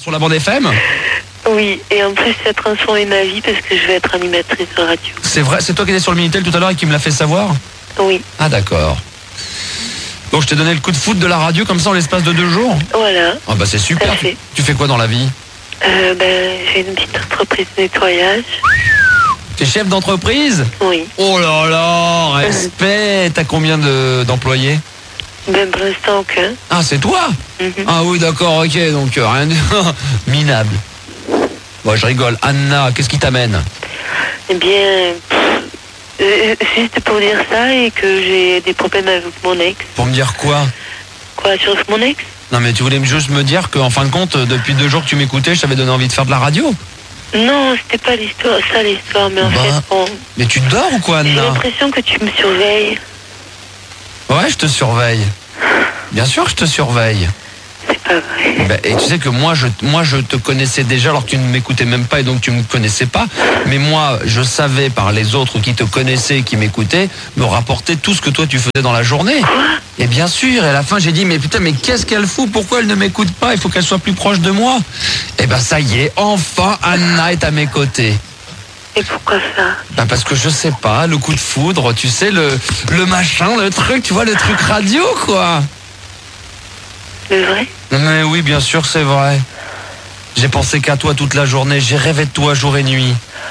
Sur la bande FM? Oui, et en plus, ça a transformé ma vie parce que je vais être animatrice de radio. C'est vrai, c'est toi qui étais sur le Minitel tout à l'heure et qui me l'a fait savoir? Oui. Ah d'accord. Donc je t'ai donné le coup de foot de la radio comme ça en l'espace de 2 jours? Voilà. Ah bah c'est super. Parfait. Tu fais quoi dans la vie? J'ai une petite entreprise de nettoyage. T'es chef d'entreprise? Oui. Oh là là, respect. T'as combien d'employés? Ben pour l'instant, aucun. Ah c'est toi? Ah oui d'accord, ok, donc rien de... minable. Bon je rigole. Anna, qu'est-ce qui t'amène? Eh bien, juste pour dire ça et que j'ai des problèmes avec mon ex. Pour me dire quoi? Quoi, sur mon ex? Non mais tu voulais juste me dire qu'en fin de compte, depuis 2 jours que tu m'écoutais, je t'avais donné envie de faire de la radio? Non, c'était pas l'histoire, mais en fait, bon... Mais tu dors ou quoi, Anna? J'ai l'impression que tu me surveilles. Ouais, je te surveille. Bien sûr que je te surveille. C'est pas vrai. Et tu sais que moi je te connaissais déjà alors que tu ne m'écoutais même pas et donc tu me connaissais pas. Mais moi, je savais par les autres qui te connaissaient, qui m'écoutaient, me rapporter tout ce que toi tu faisais dans la journée. Quoi? Et bien sûr, et à la fin j'ai dit mais putain mais qu'est-ce qu'elle fout? Pourquoi elle ne m'écoute pas? Il faut qu'elle soit plus proche de moi. Et ben ça y est, enfin Anna est à mes côtés. Et pourquoi ça? Parce que je sais pas, le coup de foudre, tu sais, le machin, le truc, tu vois, le truc radio quoi. Le vrai? Mais oui, bien sûr, c'est vrai. J'ai pensé qu'à toi toute la journée, j'ai rêvé de toi jour et nuit.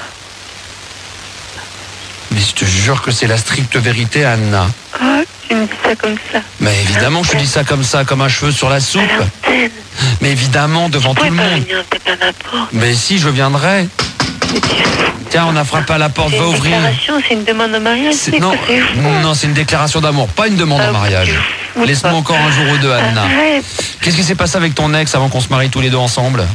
Mais je te jure que c'est la stricte vérité, Anna. Oh, tu me dis ça comme ça. Mais évidemment que je dis ça, comme un cheveu sur la soupe. À l'antenne. Mais évidemment, devant tout le monde. Tu peux pas venir taper à ma porte. Mais si, je viendrai. Mais tu es fou. Tiens, on a frappé à la porte, va ouvrir. C'est une déclaration, c'est une demande en mariage. Non, c'est une déclaration d'amour, pas une demande en mariage. Laisse-moi encore un jour ou deux, Anna. Arrête. Qu'est-ce qui s'est passé avec ton ex avant qu'on se marie tous les deux ensemble?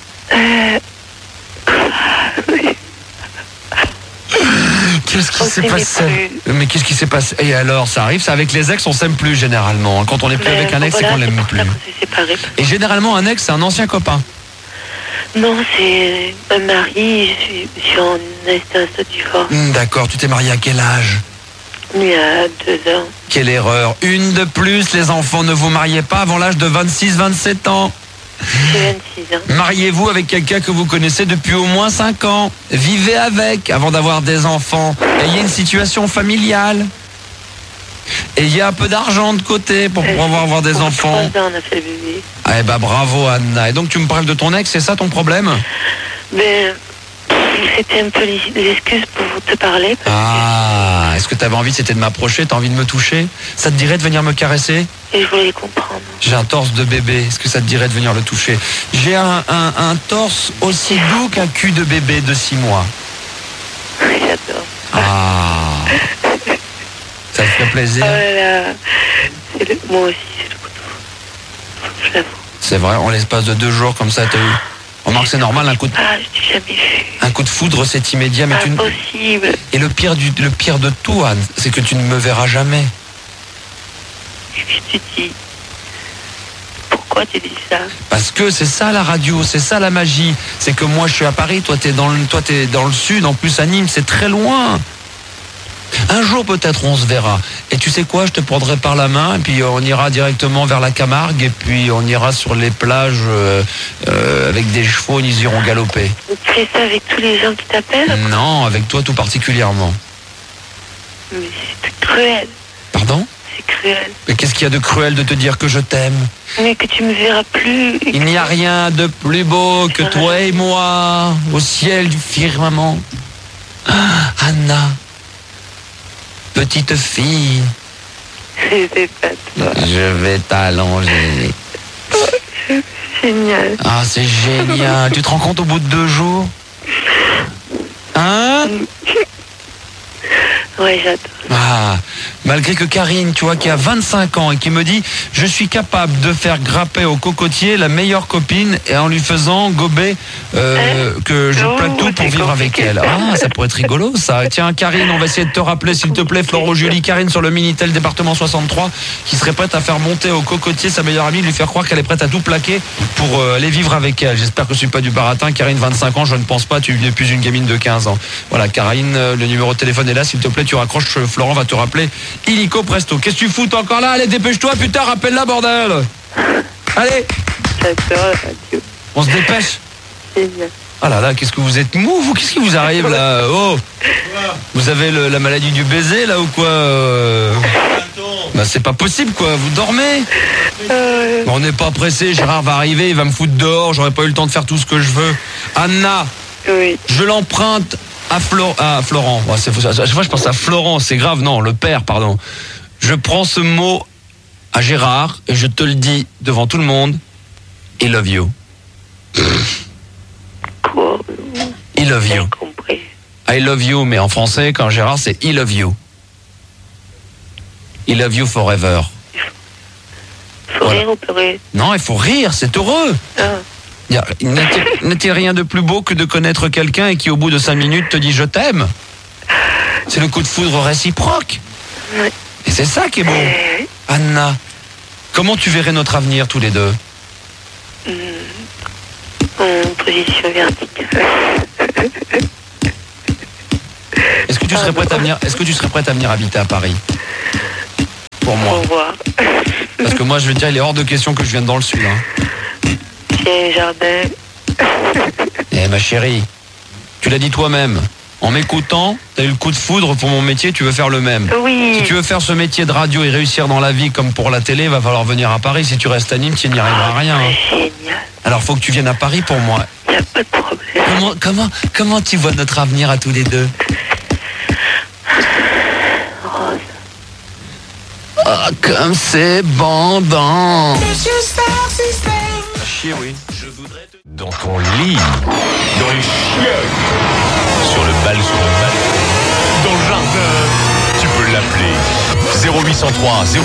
Qu'est-ce qui s'est passé? Mais qu'est-ce qui s'est passé? Et alors, ça arrive, ça avec les ex, on s'aime plus généralement. Quand on n'est plus avec un ex, c'est qu'on l'aime plus. Et généralement, un ex, c'est un ancien copain. Non, c'est un mari, je suis en instance de divorce. D'accord, tu t'es marié à quel âge? Il y a 2 ans. Quelle erreur. Une de plus, les enfants, ne vous mariez pas avant l'âge de 26-27 ans. J'ai 26 ans. Mariez-vous avec quelqu'un que vous connaissez depuis au moins 5 ans. Vivez avec avant d'avoir des enfants. Ayez une situation familiale. Ayez un peu d'argent de côté pour pouvoir avoir des enfants. 3 ans, on a fait le bébé. Eh ben bravo Anna. Et donc tu me parles de ton ex, c'est ça ton problème? C'était un peu l'excuse pour te parler. Ah, est-ce que tu avais envie, c'était de m'approcher, t'as envie de me toucher? Ça te dirait de venir me caresser? Et je voulais comprendre. J'ai un torse de bébé, est-ce que ça te dirait de venir le toucher? J'ai un torse aussi doux qu'un cul de bébé de 6 mois. J'adore. Ah, ça te fait plaisir? Oh là là. Moi aussi, c'est le coup de foudre. Je l'avoue. C'est vrai, en l'espace de 2 jours comme ça, t'as eu... Remarque, c'est normal, un coup de... Ah, je t'ai jamais vu. Un coup de foudre, c'est immédiat, mais tu... Impossible. Et le pire de tout, Anne, c'est que tu ne me verras jamais. Qu'est-ce que tu dis? Pourquoi tu dis ça? Parce que c'est ça la radio, c'est ça la magie. C'est que moi je suis à Paris, toi t'es dans le sud, en plus à Nîmes, c'est très loin. Un jour peut-être on se verra. Et tu sais quoi, je te prendrai par la main et puis on ira directement vers la Camargue et puis on ira sur les plages avec des chevaux, ils iront galoper. Tu fais ça avec tous les gens qui t'appellent? Non, avec toi tout particulièrement. Mais c'est cruel. Pardon? C'est cruel. Mais qu'est-ce qu'il y a de cruel de te dire que je t'aime? Mais que tu me verras plus. Il n'y a rien de plus beau que toi et moi au ciel du firmament. Ah, Anna, petite fille, C'est pas toi. je vais t'allonger. Génial. Ah, c'est génial. Tu te rends compte au bout de 2 jours? Hein? Ouais, j'adore. Ah, malgré que Karine, tu vois, qui a 25 ans et qui me dit « Je suis capable de faire grapper au cocotier la meilleure copine et en lui faisant gober que je plaque tout pour vivre avec elle. » Ah, ça pourrait être rigolo, ça. Tiens, Karine, on va essayer de te rappeler, s'il te plaît, Floro Julie, Karine sur le Minitel département 63, qui serait prête à faire monter au cocotier sa meilleure amie, lui faire croire qu'elle est prête à tout plaquer pour aller vivre avec elle. J'espère que je suis pas du baratin. Karine, 25 ans, je ne pense pas, tu n'es plus une gamine de 15 ans. Voilà, Karine, le numéro de téléphone est là, s'il te plaît, tu raccroches, Florent va te rappeler illico presto. Qu'est-ce que tu fous, t'es encore là? Allez, dépêche-toi, putain, rappelle-la, bordel. Allez. J'adore la radio. On se dépêche. Génial. Ah là là, qu'est-ce que vous êtes mou, vous? Qu'est-ce qui vous arrive là? Oh, vous avez la maladie du baiser là ou quoi? Bah c'est pas possible quoi, vous dormez? On n'est pas pressé, Gérard va arriver, il va me foutre dehors, j'aurais pas eu le temps de faire tout ce que je veux. Anna, Oui. je l'emprunte à Florent. Oh, à chaque fois je pense à Florent, c'est grave, non, le père, pardon. Je prends ce mot à Gérard et je te le dis devant tout le monde. I love you. Quoi? I love J'ai you. compris. I love you, mais en français, quand Gérard, c'est I love you. I love you forever. Faut rire ou pleurer? Non, il faut rire, c'est heureux. Ah. Il n'était rien de plus beau que de connaître quelqu'un et qui, au bout de 5 minutes, te dit je t'aime. C'est le coup de foudre réciproque. Ouais. Et c'est ça qui est beau. Anna, comment tu verrais notre avenir tous les deux? En position verticale. Est-ce que tu serais prête à venir? Est-ce que tu serais prête à venir habiter à Paris? Pour moi. Au revoir. Parce que moi, je veux dire, il est hors de question que je vienne dans le sud. Hein. J'ai un jardin. Eh ma chérie, tu l'as dit toi-même. En m'écoutant, t'as eu le coup de foudre pour mon métier, tu veux faire le même. Oui. Si tu veux faire ce métier de radio et réussir dans la vie comme pour la télé, il va falloir venir à Paris. Si tu restes à Nîmes, tu n'y arriveras à rien. Hein. Génial. Alors faut que tu viennes à Paris pour moi. Y a pas de problème. Comment tu vois notre avenir à tous les deux? Rose. Ah, comme c'est bandant. Chier, oui. Dans ton lit, dans les chiottes, sur le balcon, dans le jardin, tu peux l'appeler 0803 0